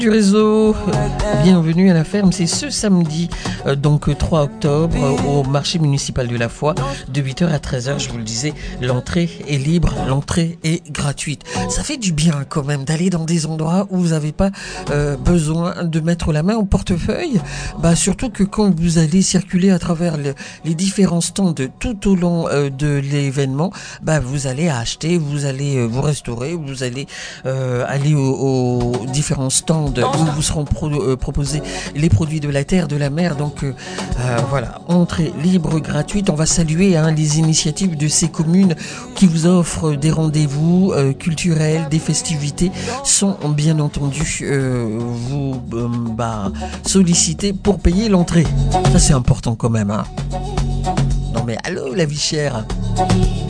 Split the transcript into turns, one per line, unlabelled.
Du réseau, bienvenue à la ferme, c'est ce samedi, donc 3 octobre, au marché municipal de la Foi, de 8h à 13h, je vous le disais, l'entrée est libre, l'entrée est gratuite. Ça fait du bien quand même d'aller dans des endroits où vous n'avez pas besoin de mettre la main au portefeuille, surtout que quand vous allez circuler à travers les différents stands tout au long de l'événement, vous allez acheter, vous allez vous restaurer, vous allez aller aux différents stands où vous seront proposés les produits de la terre, de la mer. Donc voilà, entrée libre, gratuite. On va saluer les initiatives de ces communes qui vous offrent des rendez-vous culturels, des festivités, sont bien entendu vous solliciter pour payer l'entrée. Ça c'est important quand même. Non mais allô la vie chère.